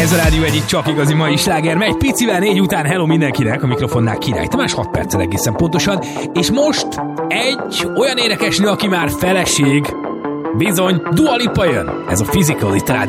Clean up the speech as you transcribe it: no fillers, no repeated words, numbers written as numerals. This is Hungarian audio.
Ez a Rádió egyik csak igazi mai sláger, megy picivel 4 után, hello mindenkinek, a mikrofonnál Király Tamás, 6 perccel egészen pontosan, és most egy olyan énekesnő, aki már feleség, bizony, Dua Lipa jön. Ez a Physical itt a Rádió